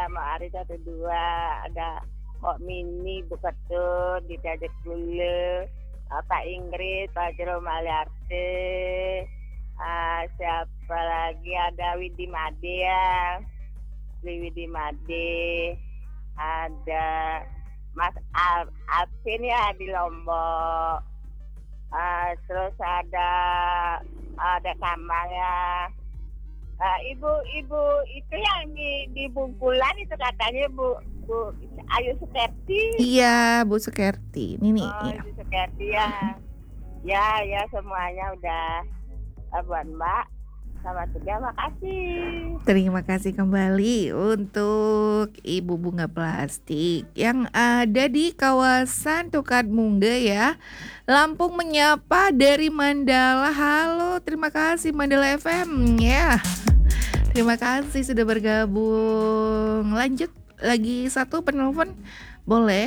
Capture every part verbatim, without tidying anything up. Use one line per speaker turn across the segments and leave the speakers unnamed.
Mak Ari satu dua, ada Mak Mini, Bu Ketut, Dita Jekule, uh, Pak Inggris, Pak Jerome Aliarte, uh, siapa lagi, ada Widi Made ya, Widi Made, ada Mas Al Alvin ya di Lombok, uh, terus ada ada Kamang ya. Uh, ibu ibu itu yang di di Bungkulan itu katanya Bu Bu Ayu Sukerti.
Iya, Bu Sukerti. Ini nih.
Oh,
Iya.
Bu Sukerti ya. Ya, ya semuanya udah uh, buat Mbak. Sama juga, makasih.
Terima kasih kembali untuk Ibu Bunga Plastik yang ada di kawasan Tukadmungga ya. Lampung menyapa dari Mandala. Halo, terima kasih Mandala F M ya. Terima kasih sudah bergabung. Lanjut lagi satu penelpon. Boleh?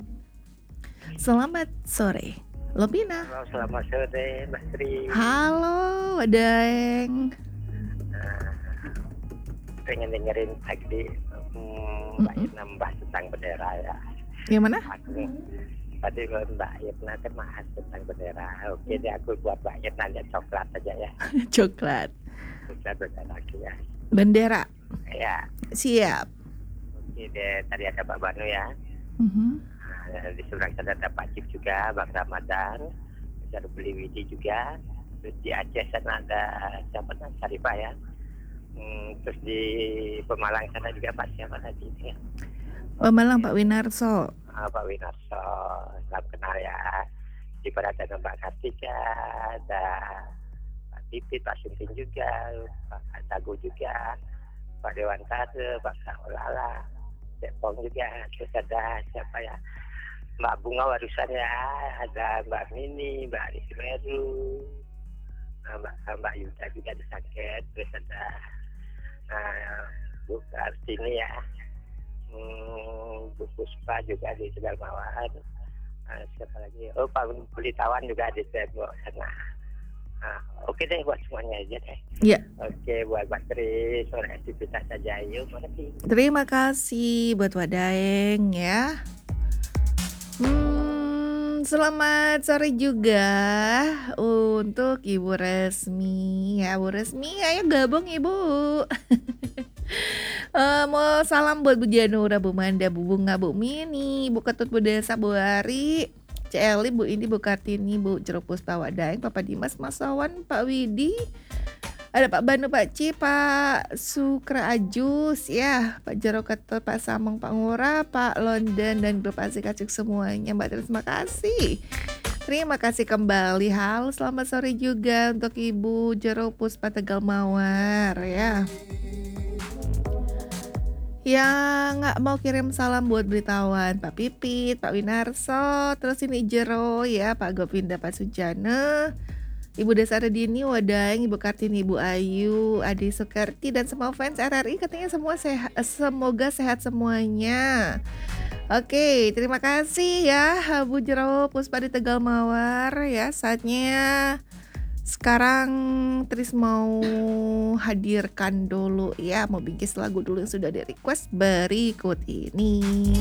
Selamat sore. Lobina.
Halo, selamat sore, Mbak Tri.
Halo, Daeng.
Nah, pengen dengerin tadi hmm, Mbak
Mm-mm.
Irna membahas tentang bendera ya.
Yang mana?
Aku tadi Mbak Irna kan bahas tentang bendera. Oke deh, aku buat Mbak Irna aja coklat aja ya.
Coklat.
Coklat bendera lagi ya.
Bendera.
Ya,
Siap.
oke deh. Tadi ada Pak Banu ya.
Mhm.
Nah, di seberang sana ada Pak Cip juga, Bang Ramadan, ada Beli Widi juga. Terus di Aceh sana ada siapa namanya Sarifah ya. Hmm, terus di Pemalang sana juga Pak siapa tadi ya.
Pemalang Pak Winarso.
Ah, Pak Winarso, salam kenal ya. Di Perhatian Mbak Kartika, ada Pak Pipit, Pak Sunting juga, Pak Tago juga, Pak Dewan Kade, Pak Kaulala, Depong juga, terus ada siapa ya, Mbak Bunga barusan ya, ada Mbak Mini, Mbak Aris Meru, Mbak, Mbak Yuda juga di Sangket, terus ada uh, Bu Kartini ya, hmm, Bu Puspa juga di Tegal Mawar, uh, siapa lagi, oh Pak Bulitawan juga di Tembok sana. Nah, oke deh buat semuanya aja deh.
Iya.
Oke buat baterai sore aktivitas saja, yuk makasih.
Terima kasih buat Wadaeng ya. Hmm, selamat sore juga untuk Ibu Resmi ya, Bu Resmi, ayo gabung Ibu. Eh, mau salam buat Bu Janura, Bu Manda, Bu Bunga, Bu Mini, Bu Ketut, Bu Desa, Bu Ari, Celi, Bu Indi, Bu Kartini, Bu Jeruk Puspa, Wadaeng, Papa Dimas, Mas Wawan, Pak Widi, ada Pak Banu, Pak Ci, Pak Sukra Ajus ya, Pak Jero Ketut, Pak Samong, Pak Ngura, Pak London, dan grup asik acik semuanya. Mbak terima kasih. Terima kasih kembali. Halo, selamat sore juga untuk Ibu Jero Puspa Tegal Mawar ya. Yang nggak mau kirim salam buat Beritawan, Pak Pipit, Pak Winarso, terus ini Jero ya, Pak Govinda, Pak Sujana, Ibu Desa Redini, Wadaeng, Ibu Kartini, Ibu Ayu, Adi Sukerti, dan semua fans R R I katanya semua sehat, semoga sehat semuanya. Oke, terima kasih ya Bu Jero Puspa di Tegal Mawar ya. Saatnya sekarang Tris mau hadirkan dulu ya, mau bingkis lagu dulu yang sudah di request berikut ini.